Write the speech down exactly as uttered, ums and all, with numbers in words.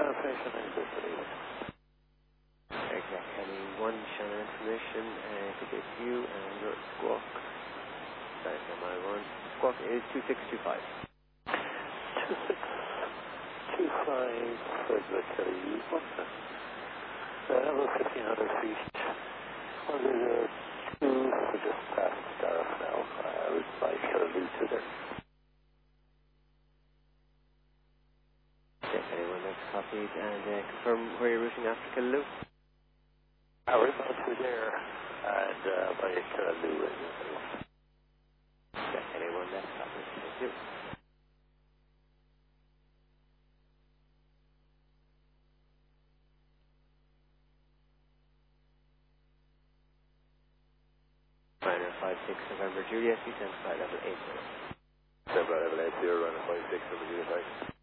Station is this leaving? Aircraft Kelly one, Shannon information, uh, to get you and your squawk. Sorry for my one. Squawk is two six two five. two six two five, Frederick Kelly one. Uh, level fifteen hundred feet. Well, there's a two, we're just past Gareth now. Uh, I would like Kelly to there. Okay, anyone that's copied, and uh, confirm where you're routing after Killaloo. I was about to there, and uh, by Kelly in the middle. Okay, anyone that's copied, thank you. Runner five six November Juliet, descent flight level eight zero. December level eight zero, running five six, November Juliet.